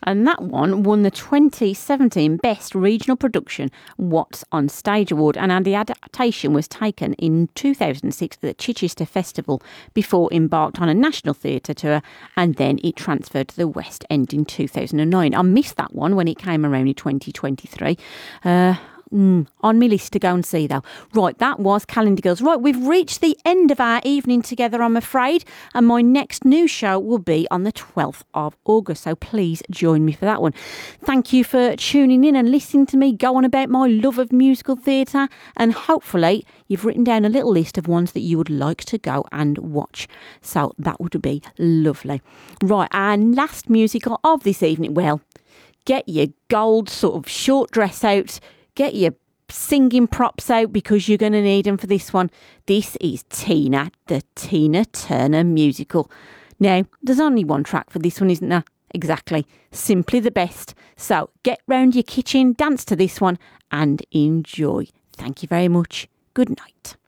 And that one won the 2017 Best Regional Production What's on Stage Award, and the adaptation was taken in 2006 at the Chichester Festival before embarked on a national theatre tour, and then it transferred to the West End in 2009. I missed that one when it came around in 2023. On my list to go and see though. Right, that was Calendar Girls. Right, we've reached the end of our evening together, I'm afraid, and my next news show will be on the 12th of August, so please join me for that one. Thank you for tuning in and listening to me go on about my love of musical theatre, and hopefully you've written down a little list of ones that you would like to go and watch, so that would be lovely. Right, our last musical of this evening, well, get your gold sort of short dress out, get your singing props out because you're going to need them for this one. This is Tina, the Tina Turner musical. Now, there's only one track for this one, isn't there? Exactly. Simply the best. So get round your kitchen, dance to this one and enjoy. Thank you very much. Good night.